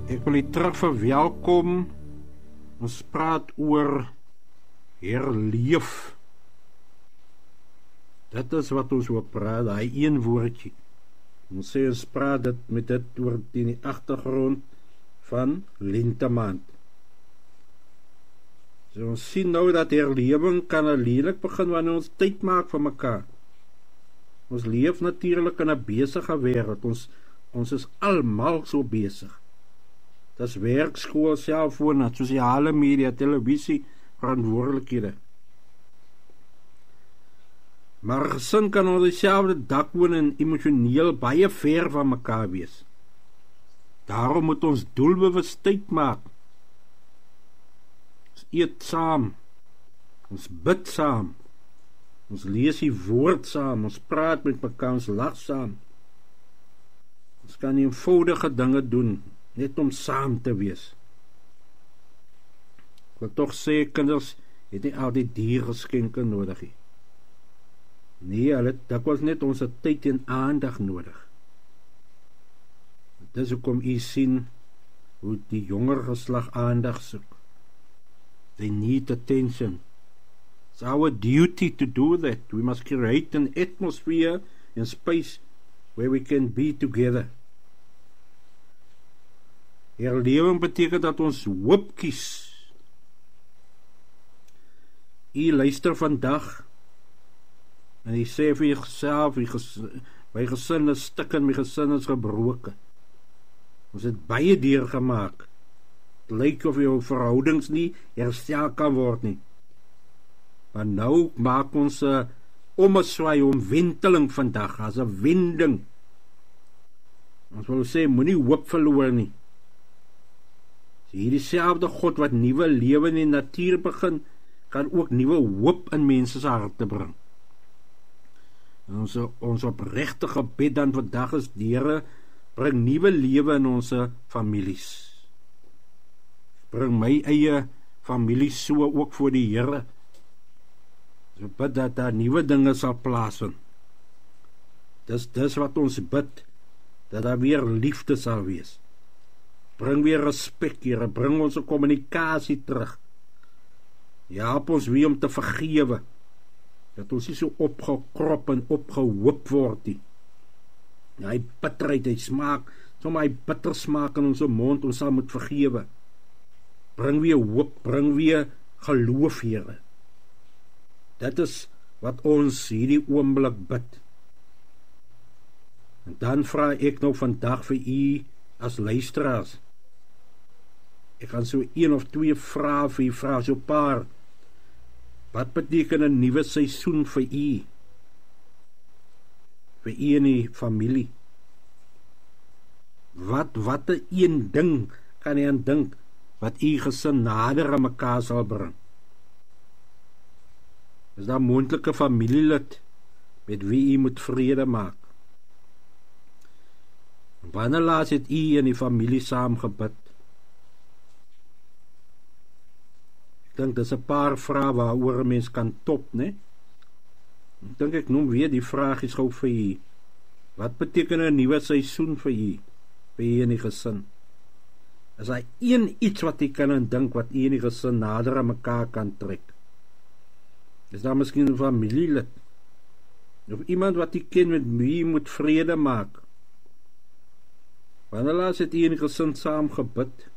Ek wil u terug verwelkom. Ons praat oor herleef. Dit is wat ons wil praat, hy een woordjie. Ons sê ons praat dit met dit oor die agtergrond van lentemaand. So ons sien nou dat herlewing kan alleenlik begin wanneer ons tyd maak vir mekaar. Ons leef natuurlik in 'n besige wêreld. Ons is almal so besig. Dis werk, skool, selfoon, sosiale media, televisie, verantwoordelikhede. Maar gesin kan onder dieselfde dak woon en emosioneel baie ver van mekaar wees. Daarom moet ons doelbewus tyd maak. Ons eet saam, ons bid saam, ons lees die woord saam, ons praat met mekaar, ons lag saam. Ons kan eenvoudige dinge doen, net om saam te wees. Ek wil tog sê, kinders het nie altyd diergeskenke nodig nie. Nee, hulle het dikwels net ons tyd en aandag nodig. Dis hoekom u sien hoe die jonger geslag aandag soek. They need attention. It's our duty to do that. We must create an atmosphere and space where we can be together. Herlewing beteken dat ons hoop kies. U luister vandag en u sê vir jouself, my gesin is stik en my gesin is gebroken. Ons het baie deurgemaak. Het lyk of jou verhoudings nie herstel kan word nie. Maar nou maak ons 'n ommeswaai, omwenteling vandag, as 'n wending. Ons wil sê, moenie hoop verloor nie. Hierdie selfde God wat nuwe lewe in die natuur begin, kan ook nuwe hoop in mense se harte bring. Ons opregte gebed dan vandag is, Here, bring nuwe lewe in ons families. Bring my eie familie so ook voor die Here. So bid dat daar nuwe dinge sal plaasvind. Dis wat ons bid, dat daar weer liefde sal wees. Bring weer respek, Here, bring ons kommunikasie terug. Help ons weer om te vergewe, dat ons nie so opgekrop en opgehoop word nie. Hy bitterheid, hy smaak, sommer hy bitter smaak in ons mond, ons sal moet vergewe. Bring weer hoop, bring weer geloof, Here. Dit is wat ons hierdie oomblik bid. En dan vra ek nou vandag vir u as luisteraars. Ek gaan so 1 of 2 vrae vir u vra, so 'n paar. Wat beteken 'n nuwe seisoen vir u? Vir u en die familie? Wat 'n een ding kan jy aan dink wat u gesin nader aan mekaar sal bring? Is daar moontlike familielid met wie u moet vrede maak? Wanneer laas het u en die familie saam gebid? Ek dink dis 'n paar vrae waaroor 'n mens kan top, né? Ek dink ek noem weer die vragies gou vir u. Wat beteken 'n nuwe seisoen vir u en die gesin? Is daar iets wat u kan dink wat u en die gesin nader aan mekaar kan trek? Is daar miskien 'n familielid? Of iemand wat u ken met wie u moet vrede maak? Wanneer laas het u en die gesin saam gebid?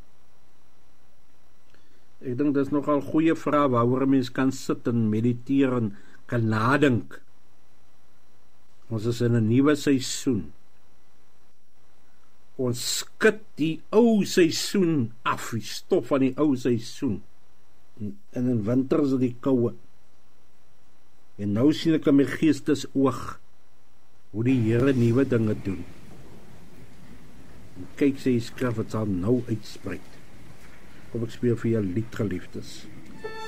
Ek dink dit is nogal goeie vrae waaroor 'n mens kan sit en mediteer en kan nadink. Ons is in 'n nuwe seisoen. Ons skud die ou seisoen af, die stof van die ou seisoen. En in winter is dit koue. En nou sien ek in my geestesoog hoe die Here nuwe dinge doen. En kyk, sê die skrif, het sal nou uitspreek. Kom ek speel vir jou lied, geliefdes.